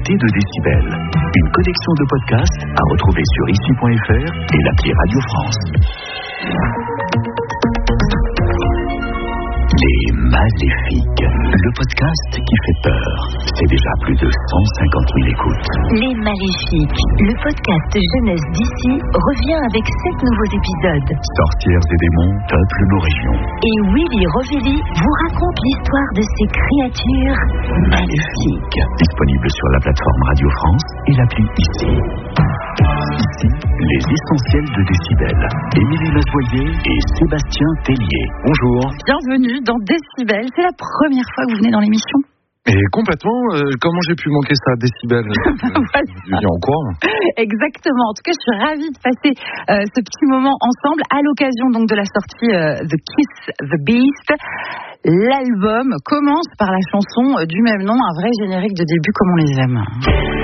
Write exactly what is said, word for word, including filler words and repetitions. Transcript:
L'été de Décibel. Une collection de podcasts à retrouver sur ici point f r et l'appli Radio France. Les Maléfiques, le podcast qui fait peur. C'est déjà plus de cent cinquante mille écoutes. Les Maléfiques, le podcast jeunesse d'ici, revient avec sept nouveaux épisodes. Sorcières et démons peuplent nos régions. Et Willy Rovelli vous raconte l'histoire de ces créatures maléfiques. Disponible sur la plateforme Radio France et l'appli Ici. Ici, les essentiels de Décibel. Émilie Masboyer et Sébastien Tellier. Bonjour. Bienvenue dans Décibel. C'est la première fois que vous venez dans l'émission. Et complètement, euh, comment j'ai pu manquer ça, Décibel? Il y a encore. Exactement. En tout cas, je suis ravie de passer euh, ce petit moment ensemble à l'occasion donc de la sortie euh, The Kiss the Beast. L'album commence par la chanson du même nom, un vrai générique de début comme on les aime.